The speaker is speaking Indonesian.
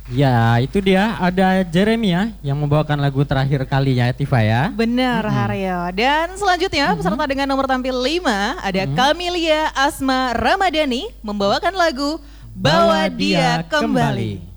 Ya, itu dia ada Jeremia yang membawakan lagu terakhir kalinya Tifa ya. Benar Haryo. Dan selanjutnya peserta dengan nomor tampil 5 ada Camelia Asma Ramadhani membawakan lagu Bawa Dia Kembali.